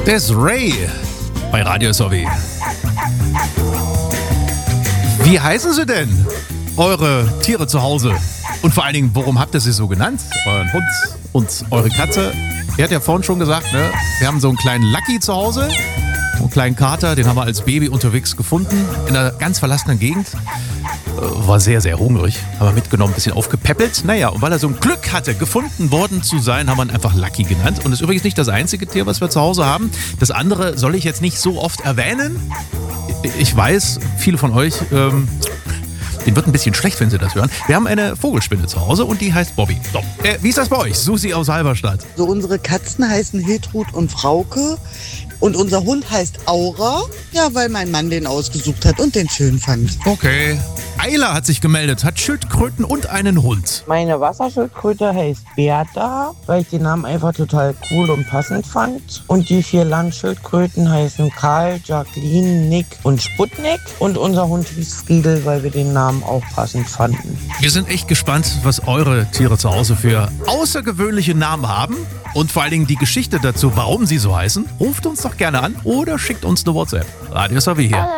Das ist Ray bei Radio SOW. Wie heißen sie denn, eure Tiere zu Hause? Und vor allen Dingen, warum habt ihr sie so genannt? Euren Hund und eure Katze. Er hat ja vorhin schon gesagt, ne? Wir haben so einen kleinen Lucky zu Hause. Einen kleinen Kater, den haben wir als Baby unterwegs gefunden. In einer ganz verlassenen Gegend. War sehr, sehr hungrig. Haben wir mitgenommen, ein bisschen aufgepäppelt. Naja, und weil er so ein Glück hatte, gefunden worden zu sein, haben wir ihn einfach Lucky genannt. Und das ist übrigens nicht das einzige Tier, was wir zu Hause haben. Das andere soll ich jetzt nicht so oft erwähnen. Ich weiß, viele von euch, denen wird ein bisschen schlecht, wenn sie das hören. Wir haben eine Vogelspinne zu Hause und die heißt Bobby. So, wie ist das bei euch? Susi aus Halberstadt. So, unsere Katzen heißen Hiltrud und Frauke. Und unser Hund heißt Aura, ja, weil mein Mann den ausgesucht hat und den schön fand. Okay. Ayla hat sich gemeldet, hat Schildkröten und einen Hund. Meine Wasserschildkröte heißt Bertha, weil ich den Namen einfach total cool und passend fand. Und die 4 Landschildkröten heißen Karl, Jacqueline, Nick und Sputnik. Und unser Hund hieß Friedel, weil wir den Namen auch passend fanden. Wir sind echt gespannt, was eure Tiere zu Hause für außergewöhnliche Namen haben. Und vor allen Dingen die Geschichte dazu, warum sie so heißen. Ruft uns doch gerne an oder schickt uns eine WhatsApp. Radio SOW hier.